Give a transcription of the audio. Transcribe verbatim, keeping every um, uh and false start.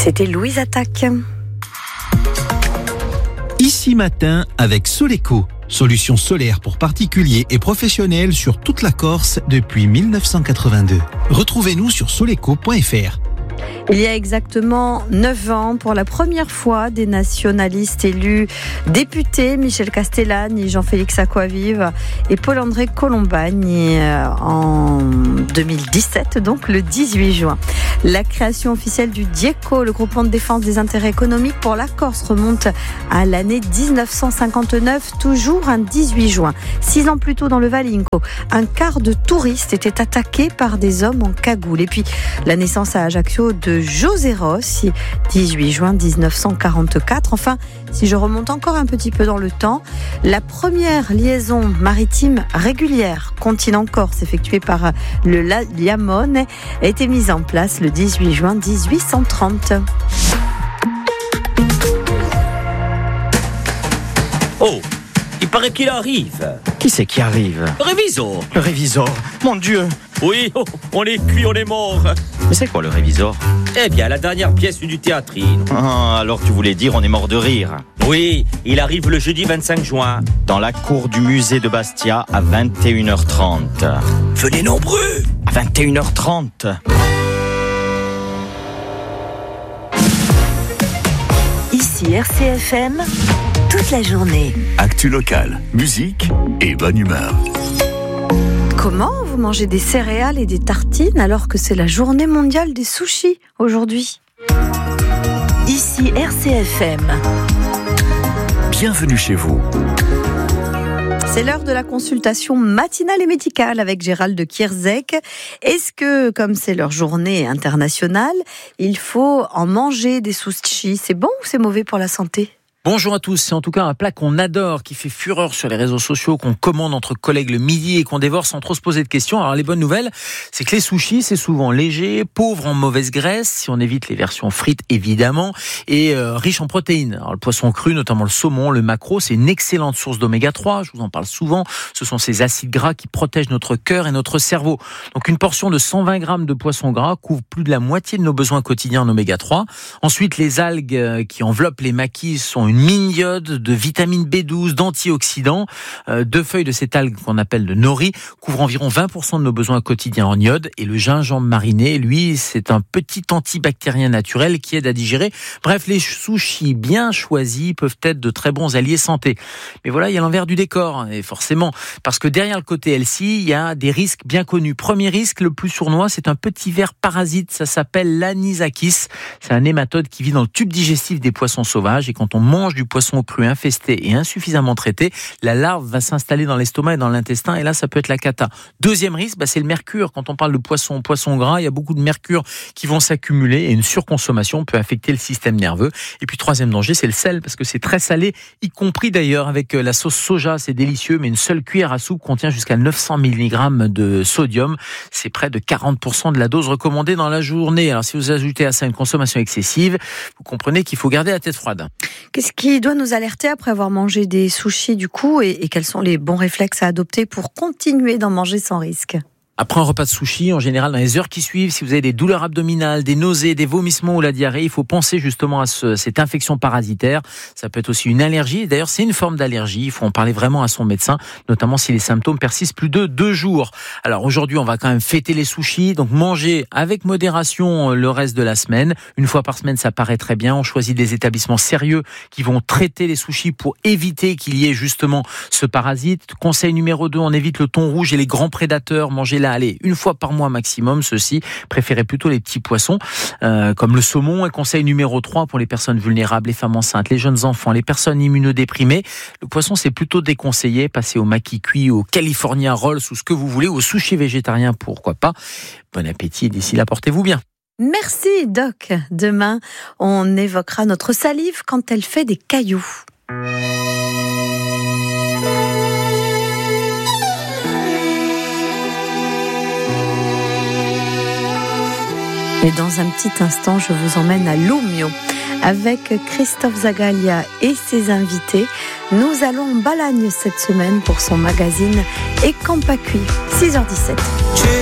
C'était Louise Attaque. Ici Matin avec Soleco, solution solaire pour particuliers et professionnels sur toute la Corse depuis dix-neuf cent quatre-vingt-deux. Retrouvez-nous sur soleco point f r. Il y a exactement neuf ans, pour la première fois, des nationalistes élus députés, Michel Castellani, Jean-Félix Acquavive et Paul-André Colombagne, en deux mille dix-sept, donc le dix-huit juin. La création officielle du DIECO, le groupement de défense des intérêts économiques pour la Corse, remonte à l'année dix-neuf cent cinquante-neuf, toujours un dix-huit juin. Six ans plus tôt, dans le Valinco, un quart de touristes était attaqué par des hommes en cagoule. Et puis, la naissance à Ajaccio de José Rossi, dix-huit juin dix-neuf cent quarante-quatre. Enfin, si je remonte encore un petit peu dans le temps, la première liaison maritime régulière continent-Corse effectuée par le Liamone a été mise en place le dix-huit juin dix-huit cent trente. Oh, il paraît qu'il arrive. Qui c'est qui arrive? Le révisor. Le révisor. Mon Dieu. Oui, oh, on est cuit, on est mort. Mais c'est quoi le révisor? Eh bien, la dernière pièce du théâtrine. Ah, alors tu voulais dire on est mort de rire. Oui, il arrive le jeudi vingt-cinq juin. Dans la cour du musée de Bastia à vingt et une heures trente. Venez nombreux. À vingt et une heures trente. Ici R C F M, toute la journée. Actu locale, musique et bonne humeur. Comment vous mangez des céréales et des tartines alors que c'est la journée mondiale des sushis aujourd'hui? Ici R C F M. Bienvenue chez vous. C'est l'heure de la consultation matinale et médicale avec Gérald de Kierzek. Est-ce que, comme c'est leur journée internationale, il faut en manger des sushis? C'est bon ou c'est mauvais pour la santé? Bonjour à tous, c'est en tout cas un plat qu'on adore, qui fait fureur sur les réseaux sociaux, qu'on commande entre collègues le midi et qu'on dévore sans trop se poser de questions. Alors les bonnes nouvelles, c'est que les sushis, c'est souvent léger, pauvre en mauvaise graisse, si on évite les versions frites évidemment, et euh, riche en protéines. Alors le poisson cru, notamment le saumon, le maquereau, c'est une excellente source d'oméga trois, je vous en parle souvent. Ce sont ces acides gras qui protègent notre cœur et notre cerveau. Donc une portion de cent vingt grammes de poisson gras couvre plus de la moitié de nos besoins quotidiens en oméga trois. Ensuite, les algues qui enveloppent les maquis sont une mine d'iode, de vitamine B douze, d'antioxydants. Euh, deux feuilles de cette algue qu'on appelle le nori couvrent environ vingt pour cent de nos besoins quotidiens en iode. Et le gingembre mariné, lui, c'est un petit antibactérien naturel qui aide à digérer. Bref, les sushis bien choisis peuvent être de très bons alliés santé. Mais voilà, il y a l'envers du décor, et forcément, parce que derrière le côté healthy, il y a des risques bien connus. Premier risque, le plus sournois, c'est un petit ver parasite, ça s'appelle l'anisakis. C'est un nématode qui vit dans le tube digestif des poissons sauvages, et quand on mange du poisson cru infesté et insuffisamment traité, la larve va s'installer dans l'estomac et dans l'intestin, et là ça peut être la cata. Deuxième risque, bah, c'est le mercure. Quand on parle de poisson, poisson gras, il y a beaucoup de mercure qui vont s'accumuler et une surconsommation peut affecter le système nerveux. Et puis troisième danger, c'est le sel, parce que c'est très salé, y compris d'ailleurs avec la sauce soja, c'est délicieux, mais une seule cuillère à soupe contient jusqu'à neuf cents milligrammes de sodium. C'est près de quarante pour cent de la dose recommandée dans la journée. Alors si vous ajoutez à ça une consommation excessive, vous comprenez qu'il faut garder la tête froide. Qu'est-ce qui doit nous alerter après avoir mangé des sushis du coup, et, et quels sont les bons réflexes à adopter pour continuer d'en manger sans risque? Après un repas de sushi, en général, dans les heures qui suivent, si vous avez des douleurs abdominales, des nausées, des vomissements ou la diarrhée, il faut penser justement à ce, cette infection parasitaire. Ça peut être aussi une allergie. D'ailleurs, c'est une forme d'allergie. Il faut en parler vraiment à son médecin, notamment si les symptômes persistent plus de deux jours. Alors aujourd'hui, on va quand même fêter les sushis, donc manger avec modération le reste de la semaine. Une fois par semaine, ça paraît très bien. On choisit des établissements sérieux qui vont traiter les sushis pour éviter qu'il y ait justement ce parasite. Conseil numéro deux, on évite le thon rouge et les grands prédateurs. Mangez la Allez, une fois par mois maximum, ceux-ci. Préférez plutôt les petits poissons, euh, comme le saumon. Et conseil numéro trois pour les personnes vulnérables, les femmes enceintes, les jeunes enfants, les personnes immunodéprimées. Le poisson, c'est plutôt déconseillé. Passez au maki cuit, au California Rolls, ou ce que vous voulez, au sushi végétarien, pourquoi pas. Bon appétit et d'ici là, portez-vous bien. Merci Doc. Demain, on évoquera notre salive quand elle fait des cailloux. Et dans un petit instant, je vous emmène à Lumio avec Christophe Zagalia et ses invités. Nous allons en Balagne cette semaine pour son magazine Et Campacui, six heures dix-sept.